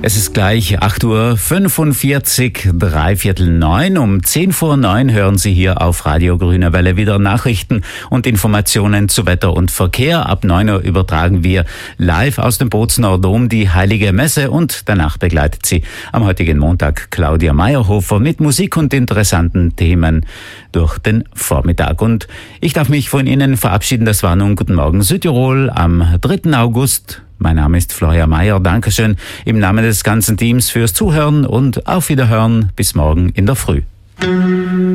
Es ist gleich 8:45 Uhr, 8:45. Um 8:50 hören Sie hier auf Radio Grüne Welle wieder Nachrichten und Informationen zu Wetter und Verkehr. Ab 9 Uhr übertragen wir live aus dem Bozener Dom die Heilige Messe und danach begleitet Sie am heutigen Montag Claudia Meyerhofer mit Musik und interessanten Themen durch den Vormittag. Und ich darf mich von Ihnen verabschieden. Das war nun Guten Morgen Südtirol am 3. August. Mein Name ist Florian Mayer. Dankeschön im Namen des ganzen Teams fürs Zuhören und auf Wiederhören bis morgen in der Früh.